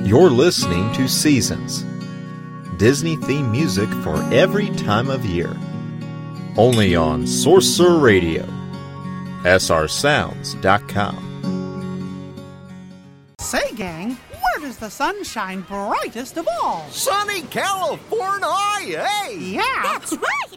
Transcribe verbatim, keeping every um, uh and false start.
You're listening to Seasons, Disney theme music for every time of year. Only on Sorcerer Radio, S R sounds dot com. Say, gang, where does the sun shine brightest of all? Sunny California, hey! Yeah! That's right!